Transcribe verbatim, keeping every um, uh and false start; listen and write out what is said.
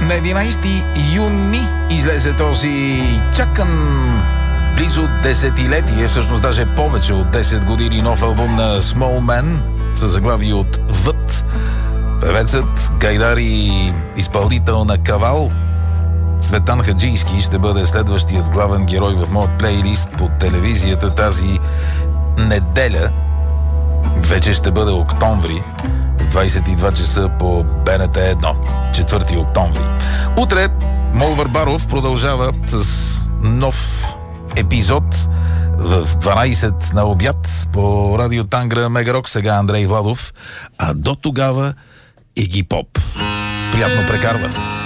На единайсети юни излезе този чакан близо десетилетие, всъщност даже повече от десет години, нов албум на Small Man със заглавие от Вът. Певецът, гайдар и изпълнител на кавал Цветан Хаджийски ще бъде следващият главен герой в моят плейлист по телевизията тази неделя. Вече ще бъде октомври, двайсет и два часа по Б Н Т едно, четвърти октомври. Утре Мол Върбаров продължава с нов епизод в дванайсет на обяд по Радио Тангра Мегарок. Сега Андрей Владов, а до тогава Иги Поп. Приятно прекарване!